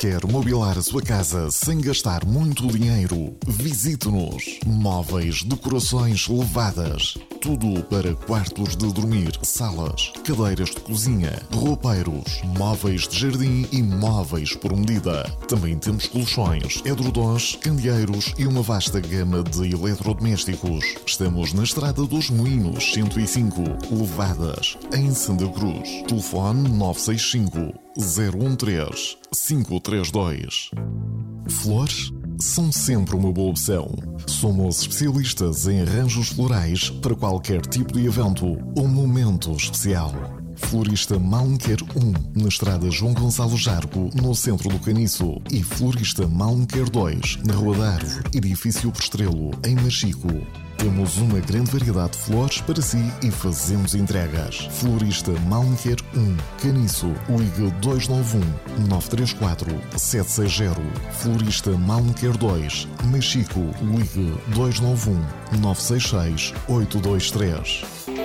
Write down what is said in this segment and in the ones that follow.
Quer mobilar a sua casa sem gastar muito dinheiro? Visite-nos. Móveis, decorações elevadas. Tudo para quartos de dormir, salas, cadeiras de cozinha, roupeiros, móveis de jardim e móveis por medida. Também temos colchões, edredons, candeeiros e uma vasta gama de eletrodomésticos. Estamos na Estrada dos Moinhos, 105, Levadas, em Santa Cruz. Telefone 965 013 532. Flores são sempre uma boa opção. Somos especialistas em arranjos florais para qualquer tipo de evento ou momento especial. Florista Malmequer 1, na Estrada João Gonçalo Jargo, no centro do Caniço. E Florista Malmequer 2, na Rua da Árvore, edifício Postrelo, em Machico. Temos uma grande variedade de flores para si e fazemos entregas. Florista Malmequer 1, Caniço, ligue 291 934 760. Florista Malmequer 2, Machico, ligue 291 966 823.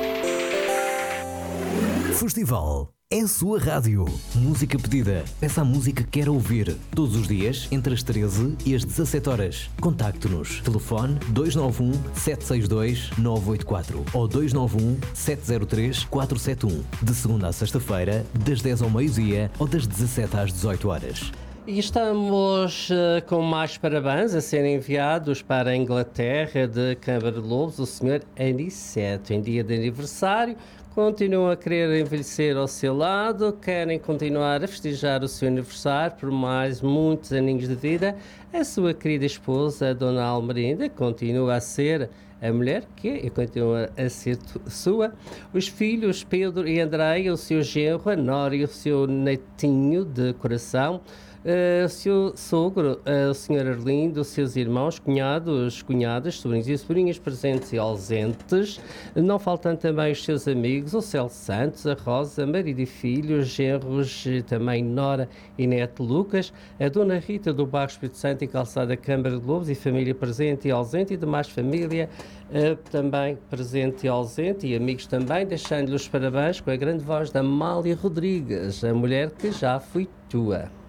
Festival é a sua rádio. Música pedida. Peça a música que quer ouvir. Todos os dias, entre as 13 e as 17 horas. Contacte-nos. Telefone 291 762 984 ou 291 703 471. De segunda a sexta-feira, das 10 ao meio-dia ou das 17 às 18 horas. E estamos com mais parabéns a serem enviados para a Inglaterra de Câmara de Lobos, o Sr. Aniceto, em dia de aniversário. Continuam a querer envelhecer ao seu lado, querem continuar a festejar o seu aniversário por mais muitos aninhos de vida. A sua querida esposa, a Dona Almerinda, continua a ser a mulher que é e continua a ser sua. Os filhos Pedro e Andréia, o seu genro, a Nora e o seu netinho de coração, o seu sogro, o Sr. Arlindo, os seus irmãos, cunhados, cunhadas, sobrinhos e sobrinhas presentes e ausentes, não faltando também os seus amigos, o Celso Santos, a Rosa, marido e filho, os genros, também Nora e neto Lucas, a Dona Rita do Bairro Espírito Santo e Calçada Câmara de Lobos e família presente e ausente e demais família também presente e ausente e amigos também, deixando-lhe os parabéns com a grande voz da Amália Rodrigues, a mulher que já foi tua.